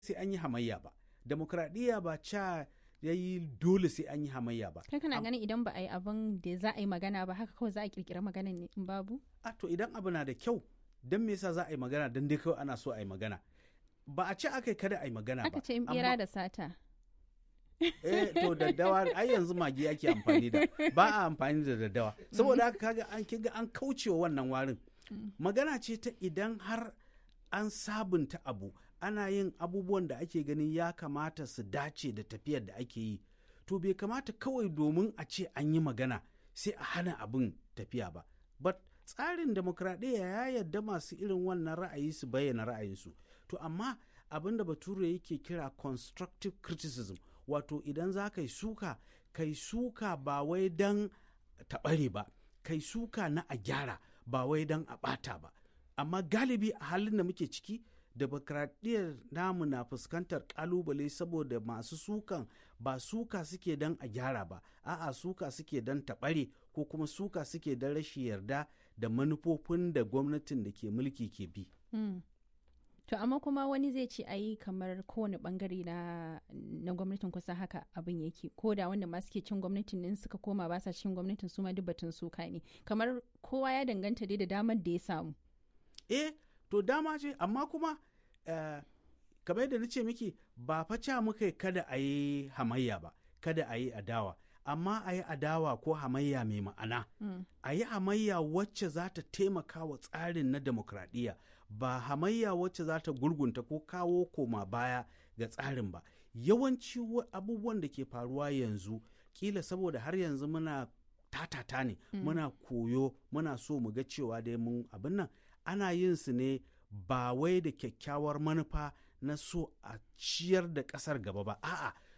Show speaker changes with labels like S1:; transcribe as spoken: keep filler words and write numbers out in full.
S1: sai an yi hamayya ba. Demokradiyya ba ca ya yi dole sai an yi hamayya ba.
S2: Kai kana ganin idan ba a yi abin da za a yi magana ba haka kawai za a kirkira magana ne in babu?
S1: A to idan abu na da kyau don me yasa za a yi magana don dai kawai ana so a yi magana. Ba a ce aka yi kada a yi magana ba.
S2: Aka ce in bera da sata.
S1: eh to daddawa ai yanzu magi ake amfani da ba a amfani da daddawa saboda haka kaga an kiga an kaucewa wannan warin. Magana ce ta idan har an sabunta abu ana yin abubuwan da ake ganin ya kamata su dace da tafiyar da ake yi to bai kamata kawai domin a ce an yi magana sai a hana abin tafiya ba. But tsarin demokradiyya ya yarda masu irin wannan ra'ayi su bayyana ra'ayinsu to amma abin da bature yake kira constructive criticism wato idan za ka yi suka kai suka ba wai don taɓare ba kai suka na a gyara ba wai don a ɓata ba. Amma galibi a halin da muke ciki demokradiyyar namu na fuskantar kalubale saboda masu sukan ba suka suke don a gyara ba a'a suka suke don taɓare ko kuma suka suke don rashin yarda da manufofin da gwamnatin da ke mulki ke bi.
S2: Mm. To amma kuma wani zai ce ayi kamar kowane bangare na, na gwamnatin kusa haka abin yake ko da wanda ma suke cin gwamnatin din suka koma ba sa cin gwamnatin su ma duk batun suka ne kamar kowa ya danganta dai da damar da ya samu.
S1: Eh to dama ce amma kuma uh, kamar yadda nace miki ba faca muka kada a yi hamayya ba kada a yi adawa amma a yi adawa ko hamayya mai ma'ana mm. a yi hamayya wacce za ta taimaka wa tsarin na demokradiyya ba hamayya wacce za ta gurgunta ko kawo koma baya ga tsarin ba. Yawanci abubuwan da ke faruwa yanzu kila saboda har yanzu muna tatata ne mm. muna koyo muna so mu ga cewa dai mun abin nan ana yin su ne ba wai da kyakkyawar manufa na so a ciyar da ƙasar gaba ba a'a